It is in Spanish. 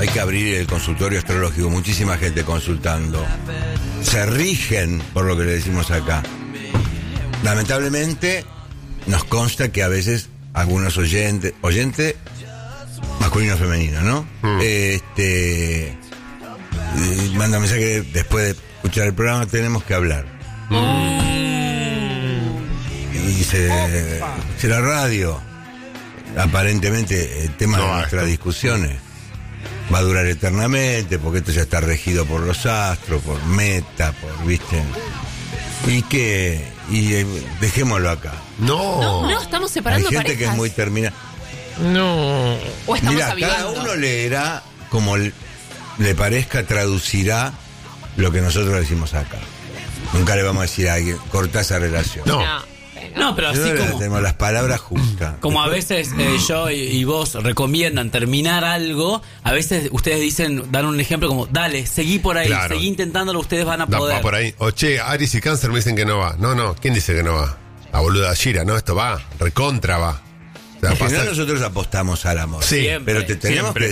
hay que abrir el consultorio astrológico, muchísima gente consultando. Se rigen por lo que le decimos acá. Lamentablemente, nos consta que a veces algunos oyentes masculino o femenino, ¿no? Manda mensaje que después de escuchar el programa tenemos que hablar. Y dice la radio, aparentemente el tema de nuestras discusiones va a durar eternamente, porque esto ya está regido por los astros, por Meta, ¿viste? Y dejémoslo acá. No, estamos separando hay gente parejas. que es muy terminada. No. O estamos Mira, avivando. cada uno leerá como le parezca, traducirá lo que nosotros decimos acá. Nunca le vamos a decir a alguien, cortá esa relación. No, pero así Nosotros como... tenemos las palabras justas. Como a Después, veces yo y vos recomiendan terminar algo, a veces ustedes dicen, dan un ejemplo como, dale, seguí por ahí, Claro. seguí intentándolo, ustedes van a Va poder. por ahí. O che, Aries y Cáncer me dicen que no va. No, ¿quién dice que no va? La boluda Shira, no, esto va, recontra va. O sea, en general pasa- nosotros apostamos al amor. Sí, Siempre, pero te tenemos siempre. que